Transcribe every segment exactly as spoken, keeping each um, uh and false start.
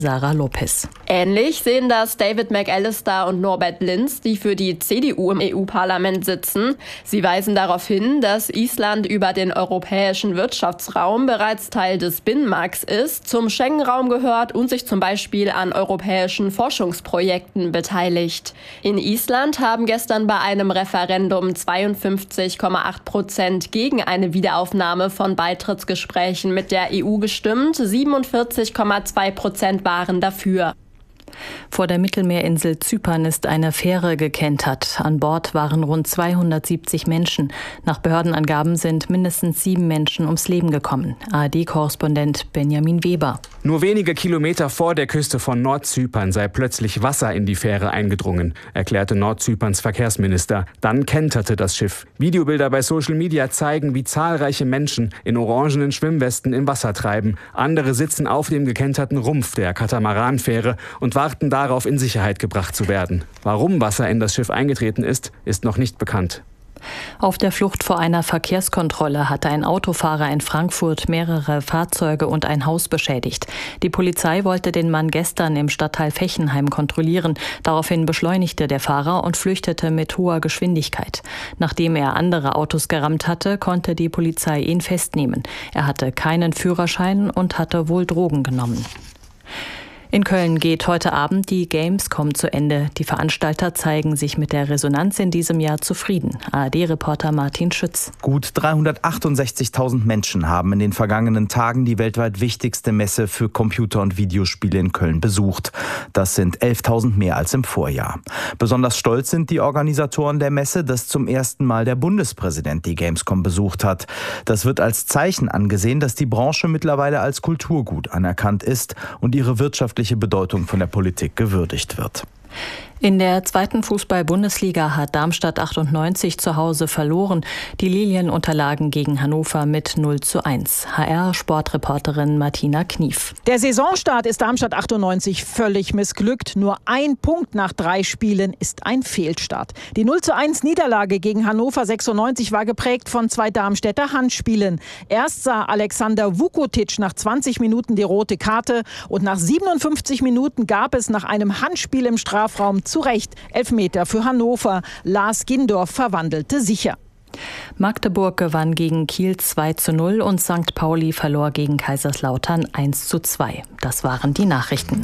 Sarah Lopez. Ähnlich sehen das David McAllister und Norbert Linz, die für die C D U im E U-Parlament sitzen. Sie weisen darauf hin, dass Island über den europäischen Wirtschaftsraum bereits Teil des Binnenmarkts ist, zum Schengen-Raum gehört und sich zum Beispiel an europäischen Forschungsprojekten beteiligt. In Island haben gestern bei einem Referendum zweiundfünfzig Komma acht Prozent gegen eine Wiederaufnahme von Beitrittsgesprächen mit der E U gestimmt, siebenundvierzig Komma zwei Prozent waren dafür. Vor der Mittelmeerinsel Zypern ist eine Fähre gekentert. An Bord waren rund zweihundertsiebzig Menschen. Nach Behördenangaben sind mindestens sieben Menschen ums Leben gekommen. A R D-Korrespondent Benjamin Weber. Nur wenige Kilometer vor der Küste von Nordzypern sei plötzlich Wasser in die Fähre eingedrungen, erklärte Nordzyperns Verkehrsminister. Dann kenterte das Schiff. Videobilder bei Social Media zeigen, wie zahlreiche Menschen in orangenen Schwimmwesten im Wasser treiben. Andere sitzen auf dem gekenterten Rumpf der Katamaranfähre und warten darauf, in Sicherheit gebracht zu werden. Warum Wasser in das Schiff eingetreten ist, ist noch nicht bekannt. Auf der Flucht vor einer Verkehrskontrolle hatte ein Autofahrer in Frankfurt mehrere Fahrzeuge und ein Haus beschädigt. Die Polizei wollte den Mann gestern im Stadtteil Fechenheim kontrollieren. Daraufhin beschleunigte der Fahrer und flüchtete mit hoher Geschwindigkeit. Nachdem er andere Autos gerammt hatte, konnte die Polizei ihn festnehmen. Er hatte keinen Führerschein und hatte wohl Drogen genommen. In Köln geht heute Abend die Gamescom zu Ende. Die Veranstalter zeigen sich mit der Resonanz in diesem Jahr zufrieden. A R D-Reporter Martin Schütz. Gut dreihundertachtundsechzigtausend Menschen haben in den vergangenen Tagen die weltweit wichtigste Messe für Computer- und Videospiele in Köln besucht. Das sind elftausend mehr als im Vorjahr. Besonders stolz sind die Organisatoren der Messe, dass zum ersten Mal der Bundespräsident die Gamescom besucht hat. Das wird als Zeichen angesehen, dass die Branche mittlerweile als Kulturgut anerkannt ist und ihre wirtschaftliche Bedeutung von der Politik gewürdigt wird. In der zweiten Fußball-Bundesliga hat Darmstadt achtundneunzig zu Hause verloren. Die Lilien unterlagen gegen Hannover mit null zu eins. H R-Sportreporterin Martina Knief. Der Saisonstart ist Darmstadt achtundneunzig völlig missglückt. Nur ein Punkt nach drei Spielen ist ein Fehlstart. Die null zu eins Niederlage gegen Hannover sechsundneunzig war geprägt von zwei Darmstädter Handspielen. Erst sah Alexander Vukotic nach zwanzig Minuten die rote Karte und nach siebenundfünfzig Minuten gab es nach einem Handspiel im Strafraum zu Recht Elfmeter für Hannover. Lars Gindorf verwandelte sicher. Magdeburg gewann gegen Kiel zwei zu null und Sankt Pauli verlor gegen Kaiserslautern eins zu zwei. Das waren die Nachrichten.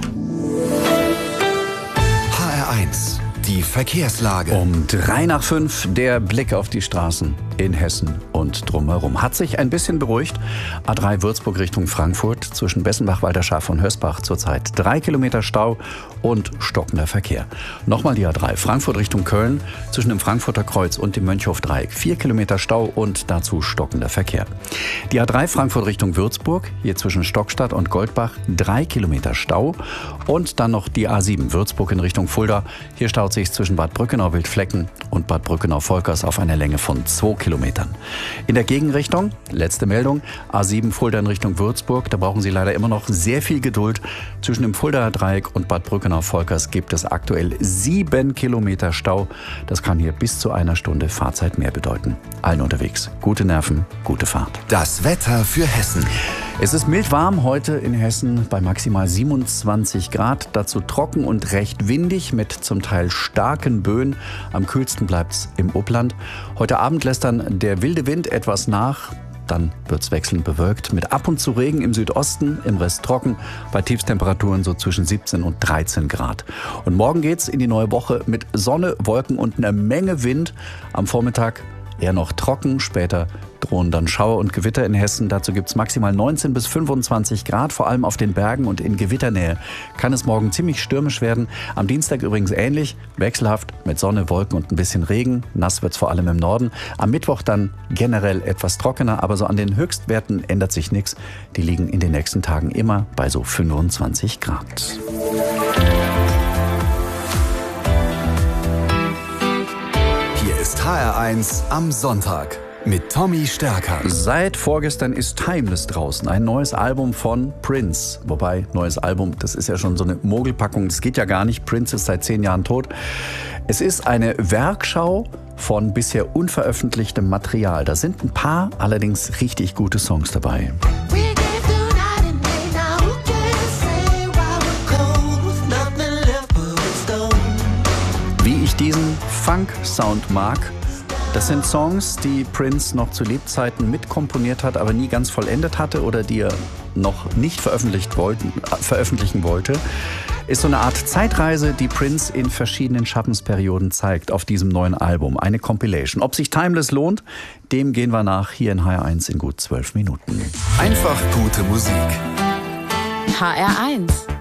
H R eins, die Verkehrslage. Um drei nach fünf der Blick auf die Straßen in Hessen und drumherum. Hat sich ein bisschen beruhigt. A drei Würzburg Richtung Frankfurt zwischen Bessenbach, Walderschaft und Hösbach zurzeit drei Kilometer Stau und stockender Verkehr. Nochmal die A drei Frankfurt Richtung Köln zwischen dem Frankfurter Kreuz und dem Mönchhof-Dreieck. Vier Kilometer Stau und dazu stockender Verkehr. Die A drei Frankfurt Richtung Würzburg, hier zwischen Stockstadt und Goldbach, drei Kilometer Stau. Und dann noch die A sieben Würzburg in Richtung Fulda. Hier staut sich zwischen Bad Brückenau-Wildflecken und Bad Brückenau-Volkers auf einer Länge von zwei Kilometern. In der Gegenrichtung, letzte Meldung, A sieben Fulda in Richtung Würzburg. Da brauchen Sie leider immer noch sehr viel Geduld. Zwischen dem Fuldaer Dreieck und Bad Brückenau-Volkers gibt es aktuell sieben Kilometer Stau. Das kann hier bis zu einer Stunde Fahrzeit mehr bedeuten. Allen unterwegs. Gute Nerven, gute Fahrt. Das Wetter für Hessen. Es ist mild warm heute in Hessen bei maximal siebenundzwanzig Grad. Dazu trocken und recht windig mit zum Teil starken Böen. Am kühlsten bleibt's im Upland. Heute Abend lässt dann der wilde Wind etwas nach. Dann wird's wechselnd bewölkt mit ab und zu Regen im Südosten, im Rest trocken, bei Tiefstemperaturen so zwischen siebzehn und dreizehn Grad. Und morgen geht's in die neue Woche mit Sonne, Wolken und einer Menge Wind. Am Vormittag eher noch trocken, später drohen dann Schauer und Gewitter in Hessen. Dazu gibt es maximal neunzehn bis fünfundzwanzig Grad, vor allem auf den Bergen und in Gewitternähe. Kann es morgen ziemlich stürmisch werden. Am Dienstag übrigens ähnlich, wechselhaft mit Sonne, Wolken und ein bisschen Regen. Nass wird es vor allem im Norden. Am Mittwoch dann generell etwas trockener, aber so an den Höchstwerten ändert sich nichts. Die liegen in den nächsten Tagen immer bei so fünfundzwanzig Grad. Hier ist H R eins am Sonntag mit Tommy Stärker. Seit vorgestern ist Timeless draußen, ein neues Album von Prince. Wobei, neues Album, das ist ja schon so eine Mogelpackung, das geht ja gar nicht. Prince ist seit zehn Jahren tot. Es ist eine Werkschau von bisher unveröffentlichtem Material. Da sind ein paar allerdings richtig gute Songs dabei. Funk-Sound mag. Das sind Songs, die Prince noch zu Lebzeiten mitkomponiert hat, aber nie ganz vollendet hatte oder die er noch nicht veröffentlicht wollten, äh, veröffentlichen wollte. Ist so eine Art Zeitreise, die Prince in verschiedenen Schaffensperioden zeigt auf diesem neuen Album. Eine Compilation. Ob sich Timeless lohnt, dem gehen wir nach hier in H R eins in gut zwölf Minuten. Einfach gute Musik. H R eins.